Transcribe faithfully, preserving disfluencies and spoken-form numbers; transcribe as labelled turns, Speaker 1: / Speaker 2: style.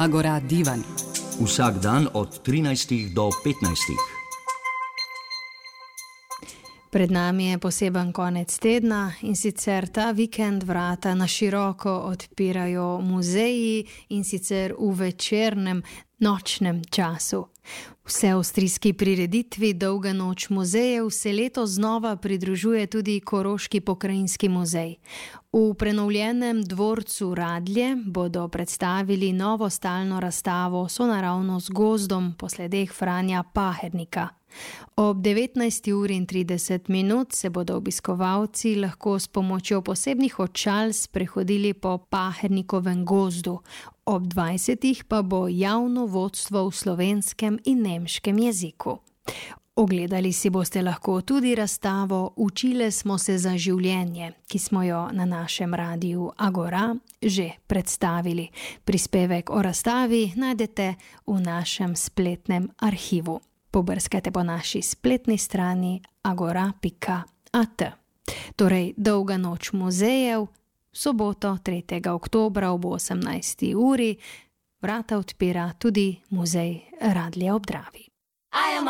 Speaker 1: Agora Divan.
Speaker 2: Vsak dan od trinajstih do petnajstih.
Speaker 3: Pred nami je poseben konec tedna in sicer ta vikend vrata na široko odpirajo muzeji in sicer v večernem, nočnem času. Vse avstrijski prireditvi Dolga noč muzejev se letos znova pridružuje tudi Koroški pokrajinski muzej. V prenovljenem dvorcu Radlje bodo predstavili novo stalno razstavo Sonaravno z gozdom po sledeh Franja Pahernika. Ob devetnajsti uri in trideset minut se bodo obiskovalci lahko s pomočjo posebnih očal sprehodili po Pahernikovem gozdu. Ob dvajsetih pa bo javno vodstvo v slovenskem in nemškem jeziku. Ogledali si boste lahko tudi razstavo Učile smo se za življenje, ki smo jo na našem radiu Agora že predstavili. Prispevek o razstavi najdete v našem spletnem arhivu. Pobrskajte po naši spletni strani agora pika at. Torej, Dolga noč muzejev, soboto tretjega oktobra ob osemnajsti uri, vrata odpira tudi muzej Radlje ob Dravi.